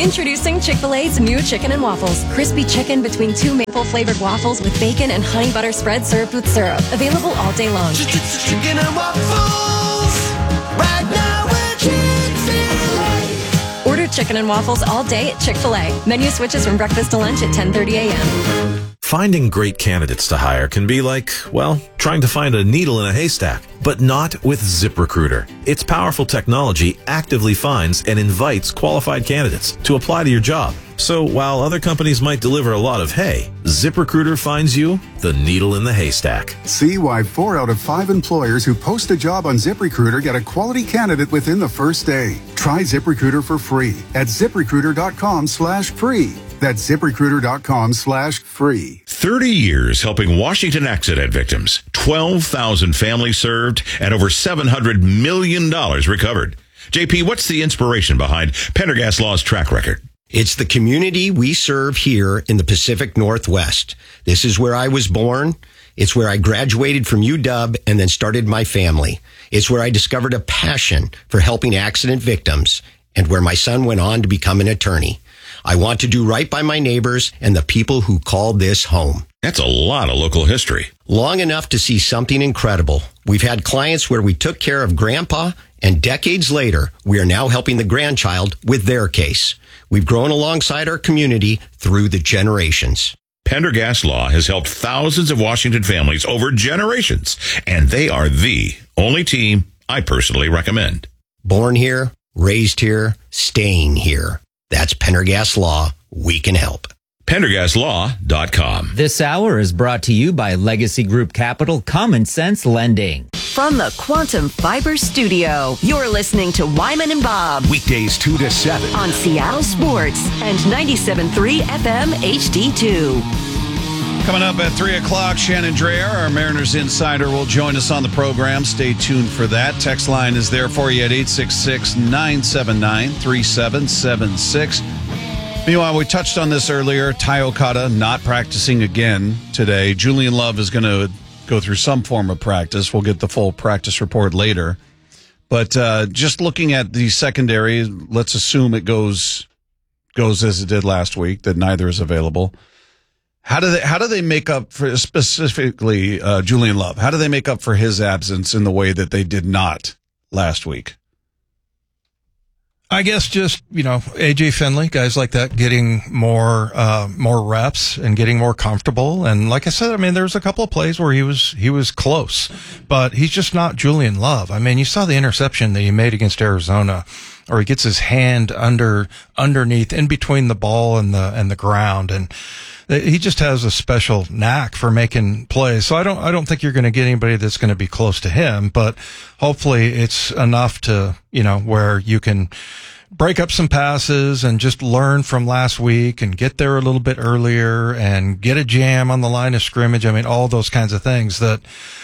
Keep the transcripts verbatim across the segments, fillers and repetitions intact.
Introducing Chick-fil-A's new Chicken and Waffles. Crispy chicken between two maple-flavored waffles with bacon and honey butter spread served with syrup. Available all day long. Chicken and waffles. Right now we're Chick-fil-A. Order Chicken and Waffles all day at Chick-fil-A. Menu switches from breakfast to lunch at ten thirty a.m. Finding great candidates to hire can be like, well, trying to find a needle in a haystack, but not with ZipRecruiter. Its powerful technology actively finds and invites qualified candidates to apply to your job. So while other companies might deliver a lot of hay, ZipRecruiter finds you the needle in the haystack. See why four out of five employers who post a job on ZipRecruiter get a quality candidate within the first day. Try ZipRecruiter for free at ZipRecruiter.com slash free. That's ZipRecruiter.com slash free. thirty years helping Washington accident victims, twelve thousand families served, and over seven hundred million dollars recovered. J P, what's the inspiration behind Pendergast Law's track record? It's the community we serve here in the Pacific Northwest. This is where I was born. It's where I graduated from U W and then started my family. It's where I discovered a passion for helping accident victims and where my son went on to become an attorney. I want to do right by my neighbors and the people who call this home. That's a lot of local history. Long enough to see something incredible. We've had clients where we took care of Grandpa, and decades later, we are now helping the grandchild with their case. We've grown alongside our community through the generations. Pendergast Law has helped thousands of Washington families over generations, and they are the only team I personally recommend. Born here, raised here, staying here. That's Pendergast Law. We can help. Pendergast Law dot com. This hour is brought to you by Legacy Group Capital Common Sense Lending. From the Quantum Fiber Studio, you're listening to Wyman and Bob. Weekdays two to seven. On Seattle Sports and ninety-seven point three F M H D two. Coming up at three o'clock, Shannon Dreher, our Mariners insider, will join us on the program. Stay tuned for that. Text line is there for you at eight six six, nine seven nine, three seven seven six. Meanwhile, we touched on this earlier. Tai Okada not practicing again today. Julian Love is going to go through some form of practice. We'll get the full practice report later. But uh, just looking at the secondary, let's assume it goes goes as it did last week, that neither is available. How do they how do they make up for specifically uh, Julian Love? How do they make up for his absence in the way that they did not last week? I guess just, you know, A J Finley, guys like that, getting more uh, more reps and getting more comfortable. And like I said, I mean, there's a couple of plays where he was he was close, but he's just not Julian Love. I mean, you saw the interception that he made against Arizona, or he gets his hand under underneath in between the ball and the and the ground, and he just has a special knack for making plays. So I don't I don't think you're going to get anybody that's going to be close to him, but hopefully it's enough to, you know, where you can break up some passes and just learn from last week and get there a little bit earlier and get a jam on the line of scrimmage. I mean, all those kinds of things that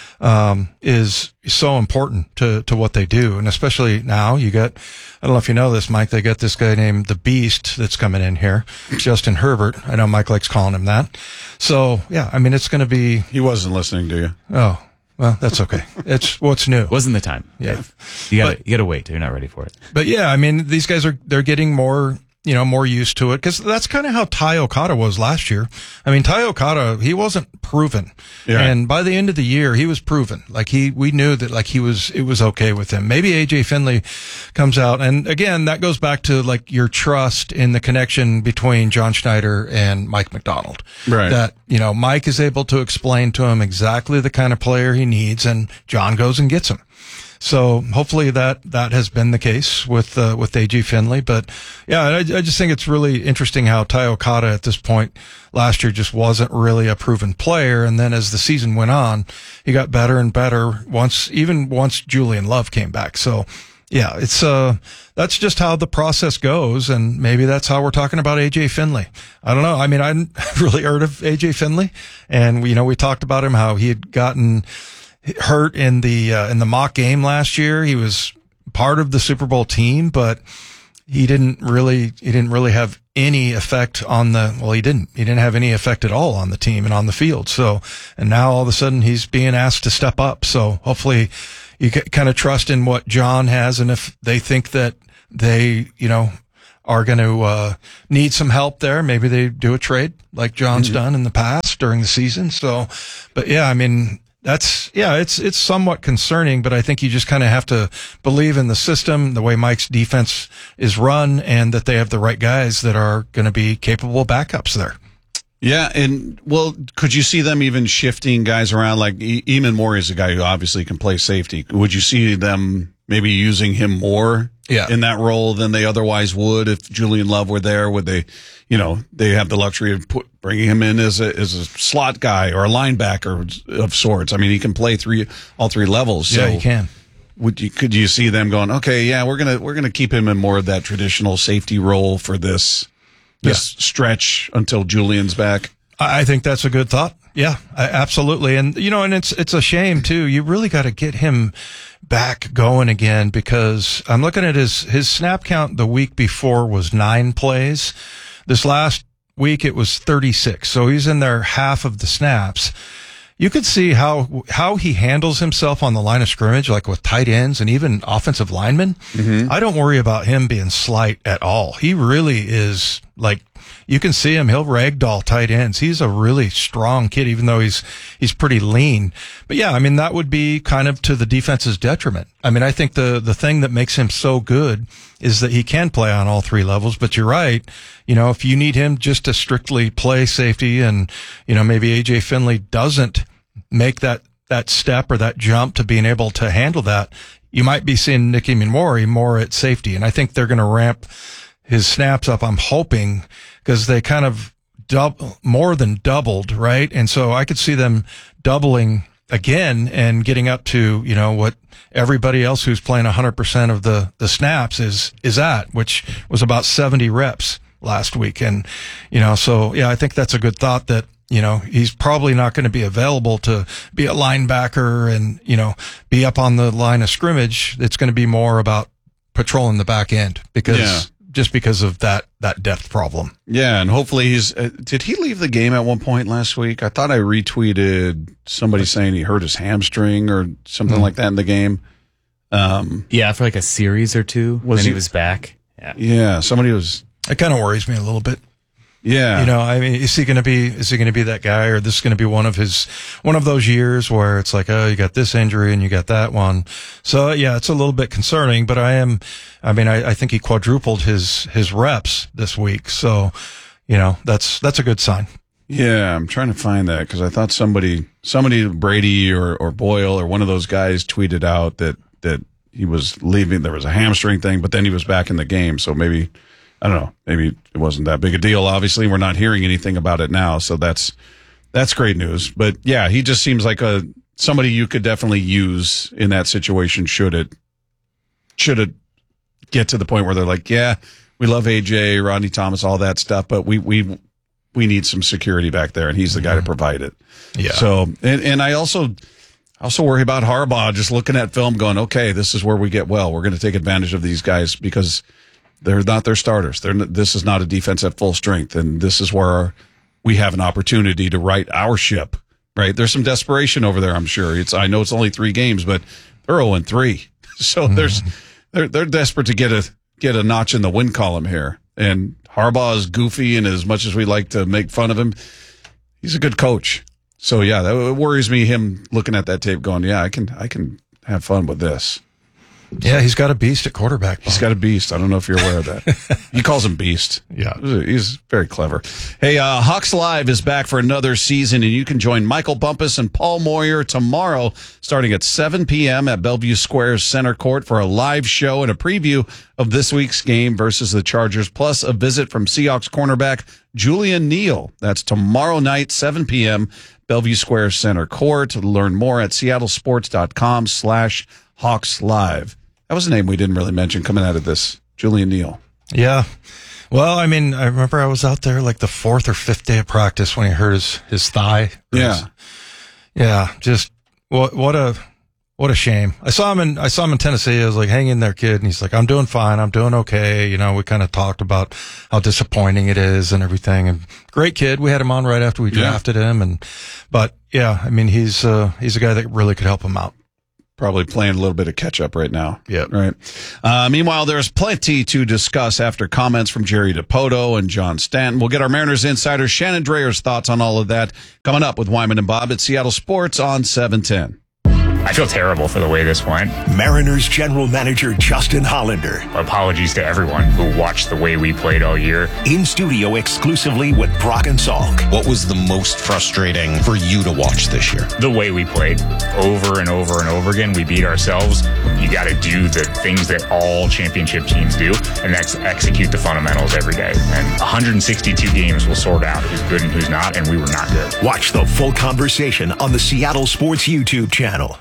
um is so important to to what they do. And especially now you got, I don't know if you know this, Mike, they got this guy named the Beast that's coming in here, Justin Herbert. I know Mike likes calling him that. So yeah, I mean, it's going to be. He wasn't listening to you. Oh, well, that's okay. It's what's new. Wasn't the time. Yeah, you got you got to wait. You're not ready for it. But yeah, I mean, these guys are they're getting more, you know, more used to it, because that's kind of how Tai Okada was last year. I mean, Tai Okada, he wasn't proven. Yeah. And by the end of the year, he was proven. Like he, we knew that like he was, it was okay with him. Maybe A J Finley comes out. And again, that goes back to like your trust in the connection between John Schneider and Mike McDonald. Right. That, you know, Mike is able to explain to him exactly the kind of player he needs, and John goes and gets him. So hopefully that, that has been the case with, uh, with A J Finley. But yeah, I, I just think it's really interesting how Tai Okada at this point last year just wasn't really a proven player. And then as the season went on, he got better and better once, even once Julian Love came back. So yeah, it's, uh, that's just how the process goes. And maybe that's how we're talking about A J Finley. I don't know. I mean, I hadn't really heard of A J Finley, and you know, we talked about him, how he had gotten hurt in the uh, in the mock game last year. He was part of the Super Bowl team, but he didn't really he didn't really have any effect on the well he didn't he didn't have any effect at all on the team and on the field. So, and now all of a sudden he's being asked to step up. So hopefully you kind of trust in what John has, and if they think that they, you know, are going to uh, need some help there. Maybe they do a trade like John's mm-hmm. done in the past during the season. So, but yeah, I mean, that's, yeah, it's, it's somewhat concerning, but I think you just kind of have to believe in the system, the way Mike's defense is run, and that they have the right guys that are going to be capable backups there. Yeah, and, well, could you see them even shifting guys around? Like, e- Eamon Moore is a guy who obviously can play safety. Would you see them maybe using him more yeah. in that role than they otherwise would if Julian Love were there? Would they, you know, they have the luxury of put, bringing him in as a as a slot guy or a linebacker of sorts? I mean, he can play three all three levels. So yeah, he can. Would you could you see them going, okay, yeah, we're gonna we're gonna keep him in more of that traditional safety role for this this yeah. stretch until Julian's back? I think that's a good thought. Yeah, I, absolutely. And, you know, and it's, it's a shame too. You really got to get him back going again, because I'm looking at his, his snap count the week before was nine plays. This last week it was thirty-six. So he's in there half of the snaps. You could see how, how he handles himself on the line of scrimmage, like with tight ends and even offensive linemen. Mm-hmm. I don't worry about him being slight at all. He really is, like, you can see him. He'll ragdoll tight ends. He's a really strong kid, even though he's, he's pretty lean. But yeah, I mean, that would be kind of to the defense's detriment. I mean, I think the, the thing that makes him so good is that he can play on all three levels. But you're right. You know, if you need him just to strictly play safety, and, you know, maybe A J Finley doesn't make that, that step or that jump to being able to handle that, you might be seeing Nicky Minori more at safety. And I think they're going to ramp his snaps up, I'm hoping, because they kind of double, more than doubled, right? And so I could see them doubling again and getting up to, you know, what everybody else who's playing one hundred percent of the, the snaps is, is at, which was about seventy reps last week. And, you know, so yeah, I think that's a good thought that, you know, he's probably not going to be available to be a linebacker and, you know, be up on the line of scrimmage. It's going to be more about patrolling the back end, because yeah. just because of that, that depth problem. Yeah. And hopefully he's, uh, did he leave the game at one point last week? I thought I retweeted somebody saying he hurt his hamstring or something mm-hmm. like that in the game. Um, yeah, for like a series or two. Was then he, he was back. Yeah. Yeah. Somebody was. It kind of worries me a little bit. Yeah. You know, I mean, is he going to be, is he going to be that guy, or this is going to be one of his, one of those years where it's like, oh, you got this injury and you got that one. So yeah, it's a little bit concerning, but I am, I mean, I, I think he quadrupled his, his reps this week. So, you know, that's, that's a good sign. Yeah. I'm trying to find that, because I thought somebody, somebody, Brady or, or Boyle or one of those guys tweeted out that, that he was leaving. There was a hamstring thing, but then he was back in the game. So maybe, I don't know. Maybe it wasn't that big a deal. Obviously, we're not hearing anything about it now, so that's that's great news. But yeah, he just seems like a somebody you could definitely use in that situation. Should it should it get to the point where they're like, yeah, we love A J, Rodney Thomas, all that stuff, but we we we need some security back there, and he's the guy to provide it. Yeah. So and and I also. I also worry about Harbaugh just looking at film, going, okay, this is where we get well. We're going to take advantage of these guys because they're not their starters. They're, this is not a defense at full strength, and this is where we have an opportunity to right our ship, right? There's some desperation over there, I'm sure. It's I know it's only three games, but they're oh and three. So mm-hmm. there's they're they're desperate to get a get a notch in the win column here. And Harbaugh is goofy, and as much as we like to make fun of him, he's a good coach. So yeah, that worries me, him looking at that tape going, yeah, I can I can have fun with this. Yeah, he's got a beast at quarterback. Bob. He's got a beast. I don't know if you're aware of that. He calls him Beast. Yeah. He's very clever. Hey, uh, Hawks Live is back for another season, and you can join Michael Bumpus and Paul Moyer tomorrow starting at seven p.m. at Bellevue Square's Center Court for a live show and a preview of this week's game versus the Chargers, plus a visit from Seahawks cornerback Julian Neal. That's tomorrow night, seven p.m., Bellevue Square Center Court. Learn more at seattlesports.com slash Hawks Live. That was a name we didn't really mention coming out of this. Julian Neal. Yeah. Well, I mean, I remember I was out there like the fourth or fifth day of practice when he hurt his, his thigh. Yeah. His, yeah. Just what, what a, what a shame. I saw him in, I saw him in Tennessee. I was like, hang in there, kid. And he's like, I'm doing fine. I'm doing okay. You know, we kind of talked about how disappointing it is and everything. And great kid. We had him on right after we drafted yeah. him. And, but yeah, I mean, he's, uh, he's a guy that really could help him out. Probably playing a little bit of catch up right now. Yeah. Right. Uh, meanwhile, there's plenty to discuss after comments from Jerry DiPoto and John Stanton. We'll get our Mariners insider Shannon Dreher's thoughts on all of that coming up with Wyman and Bob at Seattle Sports on seven ten. I feel terrible for the way this went. Mariners general manager Justin Hollander. Apologies to everyone who watched the way we played all year. In studio exclusively with Brock and Salk. What was the most frustrating for you to watch this year? The way we played over and over and over again. We beat ourselves. You got to do the things that all championship teams do, and that's execute the fundamentals every day. And one hundred sixty-two games will sort out who's good and who's not, and we were not good. Watch the full conversation on the Seattle Sports YouTube channel.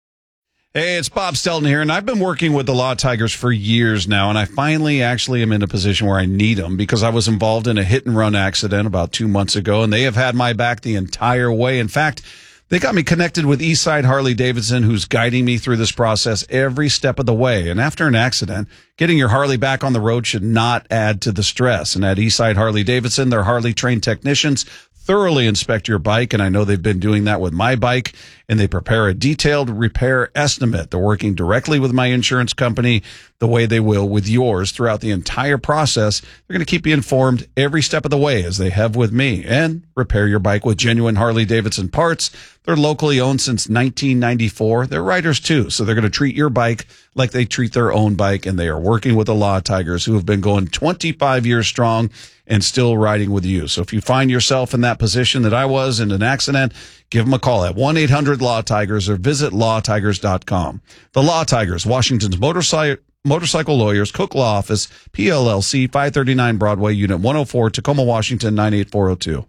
Hey, it's Bob Stelton here, and I've been working with the Law Tigers for years now, and I finally actually am in a position where I need them because I was involved in a hit-and-run accident about two months ago, and they have had my back the entire way. In fact, they got me connected with Eastside Harley-Davidson, who's guiding me through this process every step of the way. And after an accident, getting your Harley back on the road should not add to the stress. And at Eastside Harley-Davidson, their Harley-trained technicians thoroughly inspect your bike, and I know they've been doing that with my bike, and they prepare a detailed repair estimate. They're working directly with my insurance company the way they will with yours throughout the entire process. They're going to keep you informed every step of the way, as they have with me, and repair your bike with genuine Harley-Davidson parts. They're locally owned since nineteen ninety-four. They're riders too, so they're going to treat your bike like they treat their own bike, and they are working with the Law Tigers, who have been going twenty-five years strong and still riding with you. So if you find yourself in that position that I was in an accident, give them a call at one eight hundred law tigers or visit law tigers dot com. The Law Tigers, Washington's motorcycle motorcycle lawyers, Cook Law Office, P L L C, five thirty-nine Broadway, Unit one oh four, Tacoma, Washington, nine eight four oh two.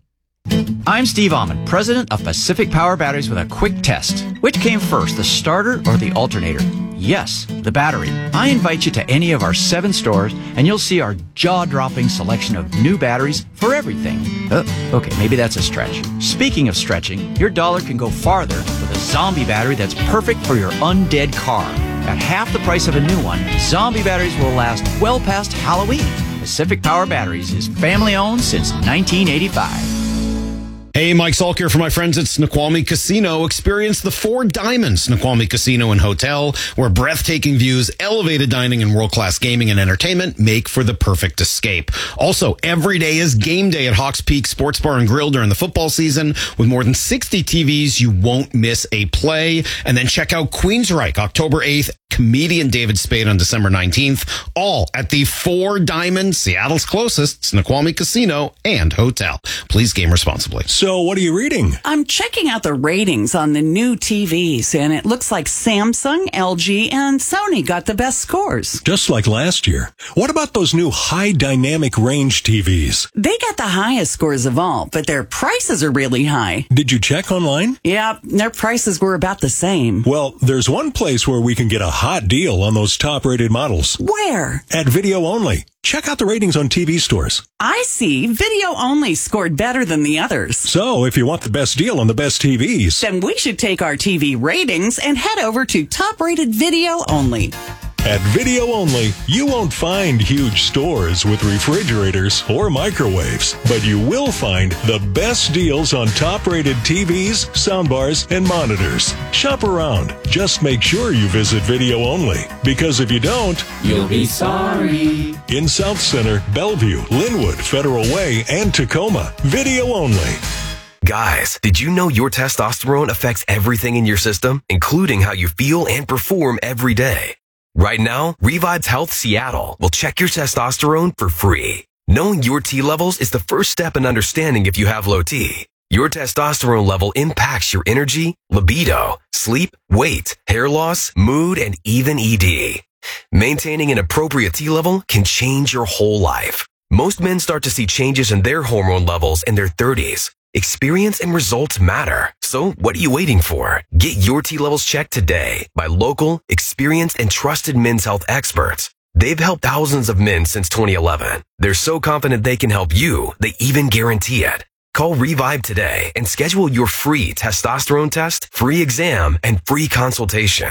I'm Steve Almond, president of Pacific Power Batteries, with a quick test. Which came first, the starter or the alternator? Yes, the battery. I invite you to any of our seven stores, and you'll see our jaw-dropping selection of new batteries for everything. Uh, okay, maybe that's a stretch. Speaking of stretching, your dollar can go farther with a Zombie battery that's perfect for your undead car. At half the price of a new one, Zombie batteries will last well past Halloween. Pacific Power Batteries is family-owned since nineteen eighty-five. Hey, Mike Salk here for my friends at Snoqualmie Casino. Experience the Four Diamonds Snoqualmie Casino and Hotel, where breathtaking views, elevated dining, and world-class gaming and entertainment make for the perfect escape. Also, every day is game day at Hawks Peak Sports Bar and Grill during the football season. With more than sixty T Vs, you won't miss a play. And then check out Queensryche, October eighth, comedian David Spade on December nineteenth, all at the Four Diamonds, Seattle's closest Snoqualmie Casino and Hotel. Please game responsibly. So what are you reading? I'm checking out the ratings on the new T Vs, and it looks like Samsung, L G, and Sony got the best scores. Just like last year. What about those new high dynamic range T Vs? They got the highest scores of all, but their prices are really high. Did you check online? Yeah, their prices were about the same. Well, there's one place where we can get a hot deal on those top-rated models. Where? At Video Only. Check out the ratings on T V stores. I see. Video Only scored better than the others. So, if you want the best deal on the best T Vs, then we should take our T V ratings and head over to top-rated Video Only. At Video Only, you won't find huge stores with refrigerators or microwaves, but you will find the best deals on top-rated T Vs, soundbars, and monitors. Shop around. Just make sure you visit Video Only, because if you don't, you'll be sorry. In South Center, Bellevue, Linwood, Federal Way, and Tacoma, Video Only. Guys, did you know your testosterone affects everything in your system, including how you feel and perform every day? Right now, Revive's Health Seattle will check your testosterone for free. Knowing your T levels is the first step in understanding if you have low T. Your testosterone level impacts your energy, libido, sleep, weight, hair loss, mood, and even E D. Maintaining an appropriate T level can change your whole life. Most men start to see changes in their hormone levels in their thirties. Experience and results matter. So what are you waiting for? Get your T levels checked today by local, experienced, and trusted men's health experts. They've helped thousands of men since twenty eleven. They're so confident they can help you, they even guarantee it. Call Revive today and schedule your free testosterone test, free exam, and free consultation.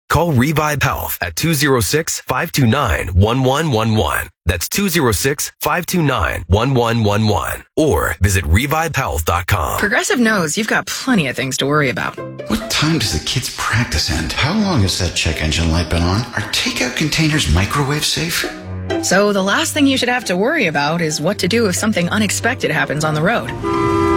Call Revive Health at two oh six, five two nine, one one one one. That's two oh six, five two nine, one one one one. Or visit revive health dot com. Progressive knows you've got plenty of things to worry about. What time does the kids' practice end? How long has that check engine light been on? Are takeout containers microwave safe? So the last thing you should have to worry about is what to do if something unexpected happens on the road.